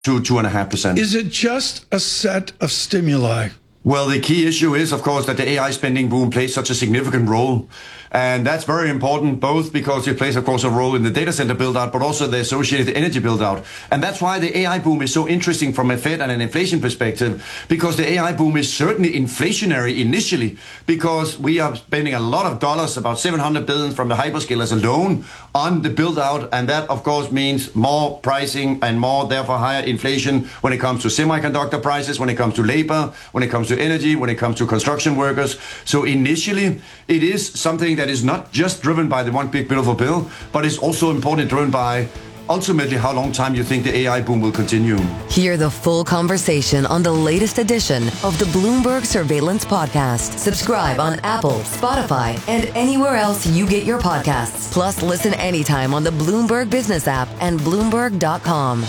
to 2.5%. Is it just a set of stimuli? Well, the key issue is, of course, that the AI spending boom plays such a significant role. And that's very important, both because it plays, of course, a role in the data center build-out, but also the associated energy build-out. And that's why the AI boom is so interesting from a Fed and an inflation perspective, because the AI boom is certainly inflationary initially, because we are spending a lot of dollars, about $700 billion from the hyperscalers alone, on the build-out. And that, of course, means more pricing and more, therefore, higher inflation when it comes to semiconductor prices, when it comes to labor, when it comes to energy, when it comes to construction workers. So initially, it is something that is not just driven by the one big beautiful bill, but it's also important driven by ultimately how long time you think the AI boom will continue. Hear the full conversation on the latest edition of the Bloomberg Surveillance Podcast. Subscribe on Apple, Spotify, and anywhere else you get your podcasts. Plus, listen anytime on the Bloomberg Business app and Bloomberg.com.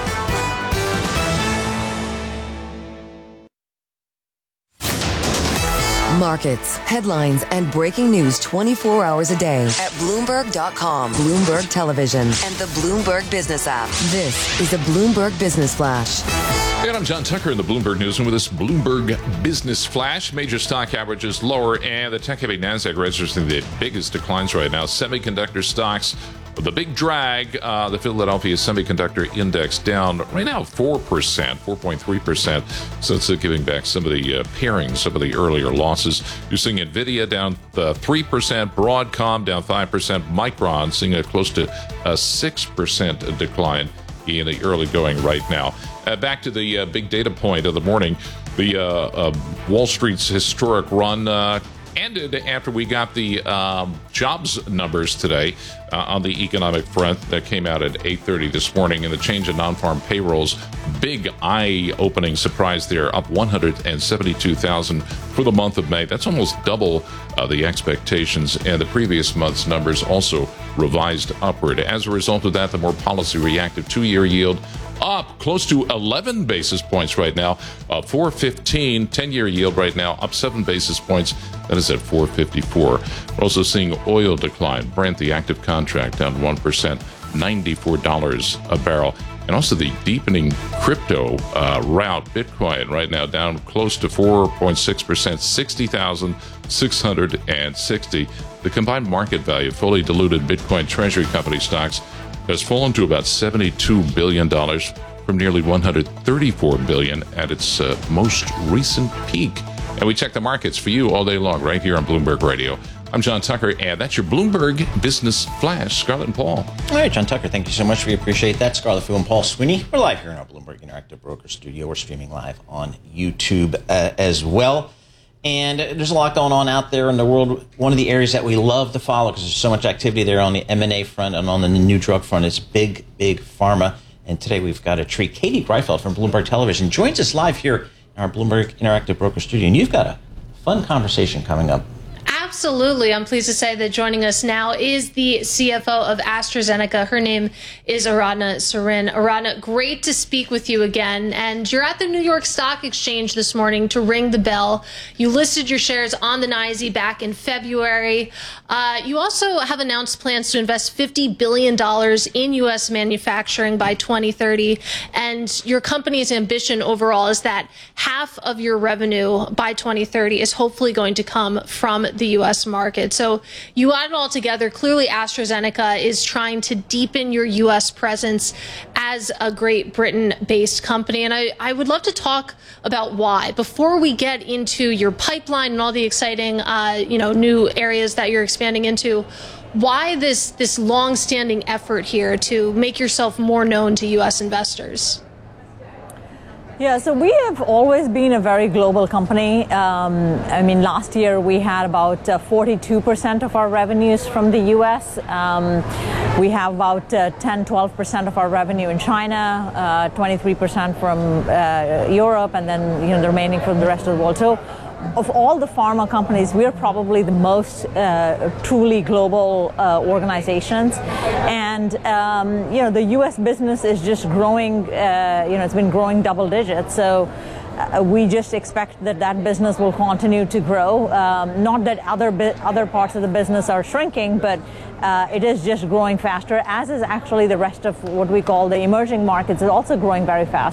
Markets, headlines, and breaking news 24 hours a day at Bloomberg.com, Bloomberg Television, and the Bloomberg Business app. This is a Bloomberg Business Flash. And I'm John Tucker in the Bloomberg Newsroom with this Bloomberg Business Flash. Major stock averages lower, and the tech-heavy NASDAQ registering the biggest declines right now. Semiconductor stocks, the big drag, the Philadelphia Semiconductor Index down right now 4%, 4.3%, since giving back some of the pairings, some of the earlier losses. You're seeing NVIDIA down 3%, Broadcom down 5%, Micron seeing a close to a 6% decline in the early going right now. Back to the big data point of the morning, the Wall Street's historic run ended after we got the jobs numbers today on the economic front that came out at 8:30 this morning, and the change in non-farm payrolls, big eye-opening surprise there, up 172,000 for the month of May. That's almost double the expectations, and the previous month's numbers also revised upward. As a result of that, the more policy-reactive two-year yield up close to 11 basis points right now, 4.15, 10-year yield right now, up 7 basis points. That is at 4.54. We're also seeing oil decline. Brent, the active contract, down 1%, $94 a barrel. And also the deepening crypto rout, Bitcoin right now down close to 4.6%, 60,660. The combined market value of fully diluted Bitcoin treasury company stocks has fallen to about $72 billion from nearly $134 billion at its most recent peak. And we check the markets for you all day long right here on Bloomberg Radio. I'm John Tucker, and that's your Bloomberg Business Flash. Scarlett and Paul. All right, John Tucker, thank you so much. We appreciate that. Scarlett Fu and Paul Sweeney. We're live here in our Bloomberg Interactive Broker Studio. We're streaming live on YouTube as well. And there's a lot going on out there in the world. One of the areas that we love to follow, because there's so much activity there on the M&A front and on the new drug front, is big pharma. And today we've got a treat. Katie Greifeld from Bloomberg Television joins us live here in our Bloomberg Interactive Broker Studio. And you've got a fun conversation coming up. Absolutely. I'm pleased to say that joining us now is the CFO of AstraZeneca. Her name is Aradhana Sarin. Aradhana, great to speak with you again. And you're at the New York Stock Exchange this morning to ring the bell. You listed your shares on the NYSE back in February. You also have announced plans to invest $50 billion in U.S. manufacturing by 2030. And your company's ambition overall is that half of your revenue by 2030 is hopefully going to come from the U.S. market. So you add it all together. Clearly, AstraZeneca is trying to deepen your U.S. presence as a Great Britain-based company. And I would love to talk about why. Before we get into your pipeline and all the exciting, new areas that you're expanding into, why this long-standing effort here to make yourself more known to U.S. investors? Yeah, so we have always been a very global company. Last year we had about 42% of our revenues from the U.S. We have about 10-12% of our revenue in China, 23% from Europe, and then the remaining from the rest of the world. So of all the pharma companies, we're probably the most truly global organizations. And, the U.S. business is just growing, it's been growing double digits. So we just expect that that business will continue to grow. Not that other parts of the business are shrinking, but it is just growing faster, as is actually the rest of what we call the emerging markets is also growing very fast.